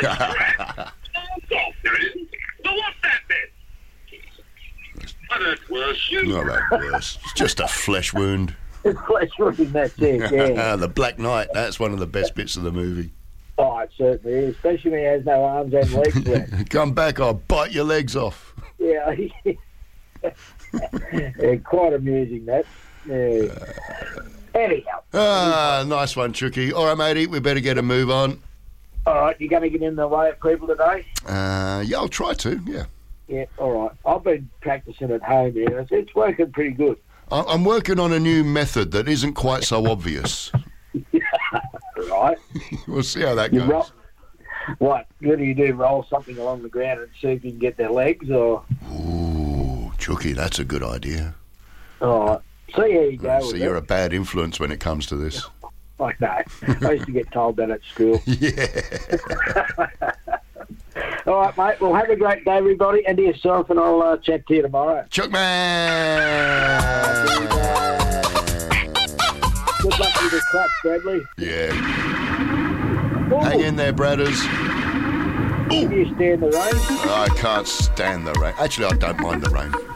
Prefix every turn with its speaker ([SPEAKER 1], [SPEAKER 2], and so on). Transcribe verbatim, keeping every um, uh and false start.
[SPEAKER 1] There it is. So what's that then? Oh, that's worse.
[SPEAKER 2] Not that worse. It's just a flesh wound.
[SPEAKER 3] It's flesh wound, that's it, yeah.
[SPEAKER 2] The Black Knight, that's one of the best bits of the movie.
[SPEAKER 3] Oh, it certainly is, especially when he has no arms and legs left.
[SPEAKER 2] Come back, I'll bite your legs off.
[SPEAKER 3] Yeah. Yeah, quite amusing, that. Yeah. Anyhow.
[SPEAKER 2] Ah, nice one, Chucky. All right, matey, we better get a move on.
[SPEAKER 3] All right, you going to get in the way of people today?
[SPEAKER 2] Uh, yeah, I'll try to, yeah.
[SPEAKER 3] Yeah, all right. I've been practising at home here. It's, it's working pretty good.
[SPEAKER 2] I- I'm working on a new method that isn't quite so obvious.
[SPEAKER 3] Right.
[SPEAKER 2] We'll see how that
[SPEAKER 3] You
[SPEAKER 2] goes.
[SPEAKER 3] roll, what? What do you do? Roll something along the ground and see if you can get their legs, or?
[SPEAKER 2] Ooh, Chucky, that's a good idea.
[SPEAKER 3] All right. See how you go.
[SPEAKER 2] So
[SPEAKER 3] with
[SPEAKER 2] you're
[SPEAKER 3] it.
[SPEAKER 2] a bad influence when it comes to this.
[SPEAKER 3] I know. I used to get told that at school.
[SPEAKER 2] Yeah.
[SPEAKER 3] All right, mate. Well, have a great day, everybody, and to yourself, and I'll uh, chat to you tomorrow.
[SPEAKER 2] Chuckman!
[SPEAKER 3] Good luck with the clutch, Bradley.
[SPEAKER 2] Yeah.
[SPEAKER 3] Ooh,
[SPEAKER 2] Hang in there, Bradders.
[SPEAKER 3] can you stand the rain?
[SPEAKER 2] I can't stand the rain. Actually, I don't mind the rain.